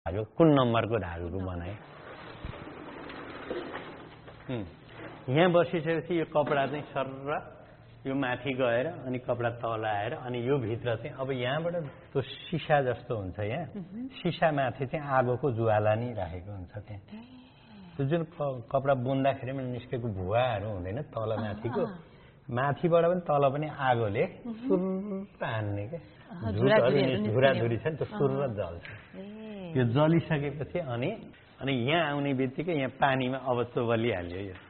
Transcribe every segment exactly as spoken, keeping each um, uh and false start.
धागो कुन नम्बरको धागोको बनाए यहाँ बसिसकेपछि यो कपडा चाहिँ सर्र यो माथि गएर अनि कपडा तल आएर अनि यो भित्र चाहिँ अब यहाँबाट त्यो सिसा जस्तो हुन्छ यहाँ सिसा माथि चाहिँ आगोको ज्वाला नै राखेको हुन्छ त्यहाँ त्यो जुन कपडा बुन्दाखेरि पनि निस्केको भुवाहरू हुँदैन तल माथिको माथिबाट पनि तल पनि आगोले सुर्र हान्ने के झुराधुरी छ नि त्यो सुर्र जल्छ यो जलिसकेपछि अनि अनि यहाँ आउने बित्तिकै यहाँ पानीमा अब चोबलिहाल्यो यो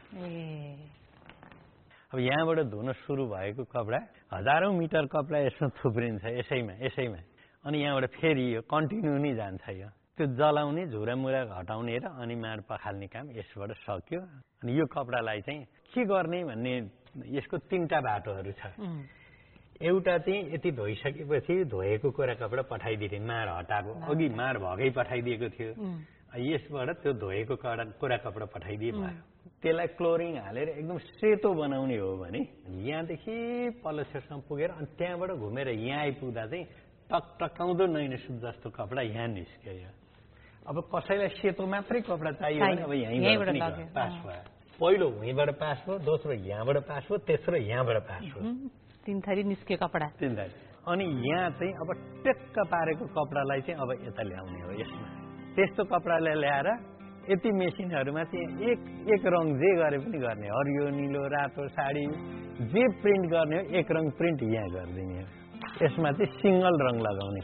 अब यहाँबाट धुन सुरु भएको कपडा हजारौं मिटर कपडा यसमा थुप्रिन्छ यसैमा यसैमा अनि यहाँबाट फेरि यो कन्टिन्यू नै जान्छ यो त्यो जलाउने झुरामुरा घटाउने र अनि माड पखाल्ने काम यसबाट सक्यो अनि यो कपडालाई चाहिँ के गर्ने भन्ने यसको तीनटा बाटोहरू छ एउटा चाहिँ यति धोइसकेपछि धोएको कोरा कपडा पठाइदिने माड हटाएको अघि माड भगै पठाइदिएको थियो यसबाट त्यो धोएको कडा कोरा कपडा पठाइदिए भयो त्यसलाई क्लोरिन हालेर एकदम सेतो बनाउने हो भने यहाँदेखि पलसेटसम्म पुगेर अनि त्यहाँबाट घुमेर यहाँ आइपुग्दा चाहिँ टक टकाउँदो नैनसुप जस्तो कपडा यहाँ निस्क्यो अब कसैलाई सेतो मात्रै कपडा चाहियो भने अब यहीँबाट पास भयो पहिलो यहीँबाट पास भयो दोस्रो यहाँबाट पास भयो तेस्रो यहाँबाट पास भयो तीन थरी निस्क्यो कपडा तीन थरी अनि यहाँ चाहिँ अब टेक्क पारेको कपडालाई चाहिँ अब यता ल्याउने हो यसमा त्यस्तो कपडालाई ल्याएर यति मेसिनहरूमा चाहिँ एक एक रङ जे गरे पनि गर्ने हरियो निलो रातो साडी जे प्रिन्ट गर्ने हो एक रङ प्रिन्ट यहाँ गरिदिने हो यसमा चाहिँ सिंगल रङ लगाउने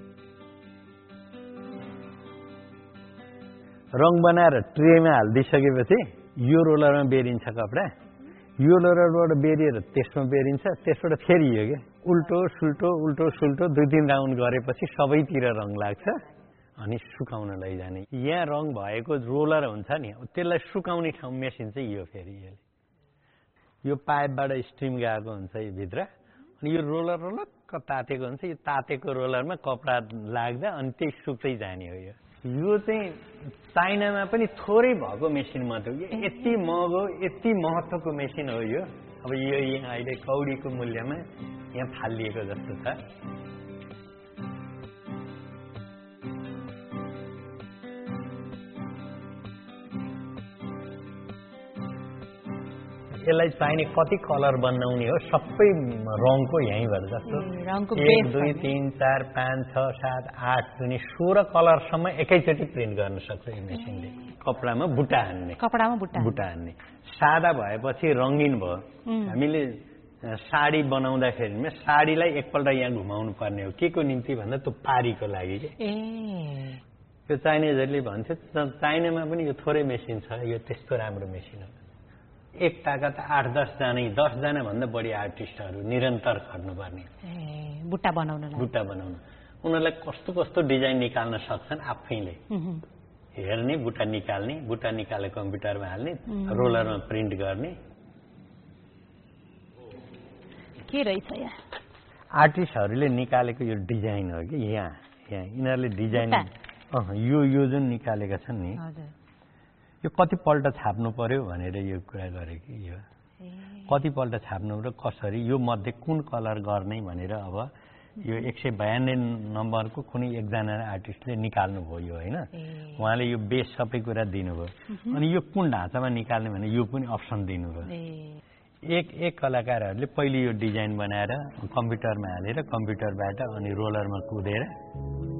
रङ बनाएर ट्रेमा हालिदिइसकेपछि यो रोलरमा बेरिन्छ कपडा यो रोलरबाट बेरिएर त्यसमा बेरिन्छ त्यसबाट फेरि यो के उल्टो सुल्टो उल्टो सुल्टो दुई तीन राउन्ड गरेपछि सबैतिर रङ लाग्छ अनि सुकाउन लैजाने यहाँ रङ भएको रोलर हुन्छ नि त्यसलाई सुकाउने ठाउँ मेसिन चाहिँ यो फेरि यसले यो पाइपबाट स्ट्रिम गएको हुन्छ यो भित्र अनि यो रोलर रोलक्क तातेको हुन्छ यो तातेको रोलरमा कपडा लाग्दा अनि त्यही सुक्दै जाने हो यो यो चाहिँ चाइनामा पनि थोरै भएको मेसिन मात्र हो यति महँगो यति महत्त्वको मेसिन हो यो अब यो यहाँ अहिले कौडीको मूल्यमा यहाँ फालिएको जस्तो छ यसलाई चाहिने कति कलर बनाउने हो सबै रङको यहीँबाट जस्तो एक दुई तिन चार पाँच छ सात आठ दुई सोह्र कलरसम्म एकैचोटि प्रिन्ट गर्न सक्छ यो मेसिनले कपडामा बुट्टा हान्ने कपडामा बुट्टा बुट्टा हान्ने सादा भएपछि रङ्गिन भयो हामीले साडी बनाउँदाखेरि साडीलाई एकपल्ट यहाँ घुमाउनु पर्ने हो के को निम्ति भन्दा त्यो पारीको लागि के त्यो चाइनिजहरूले भन्थ्यो चाइनामा पनि यो थोरै मेसिन छ यो त्यस्तो राम्रो मेसिन हो एक ताका त आठ दसजना दसजना भन्दा बढी आर्टिस्टहरू निरन्तर खट्नुपर्ने बुट्टा बनाउन बुट्टा बनाउन उनीहरूलाई कस्तो कस्तो डिजाइन निकाल्न सक्छन् आफैले हेर्ने बुट्टा निकाल्ने बुट्टा निकालेर कम्प्युटरमा हाल्ने रोलरमा प्रिन्ट गर्ने के रहेछ यहाँ आर्टिस्टहरूले निकालेको यो डिजाइन हो कि यहाँ यहाँ यिनीहरूले डिजाइन यो यो जुन निकालेका छन् नि यो कतिपल्ट छाप्नु पर्यो भनेर यो कुरा गरे कि यो कतिपल्ट छाप्नु र कसरी यो मध्ये कुन कलर गर्ने भनेर अब यो एक सय बयानब्बे नम्बरको कुनै एकजना आर्टिस्टले निकाल्नु भयो होइन उहाँले यो बेस सबै कुरा दिनुभयो अनि यो कुन ढाँचामा निकाल्ने भने यो पनि अप्सन दिनुभयो एक एक कलाकारहरूले पहिले यो डिजाइन बनाएर कम्प्युटरमा हालेर कम्प्युटरबाट अनि रोलरमा कुदेर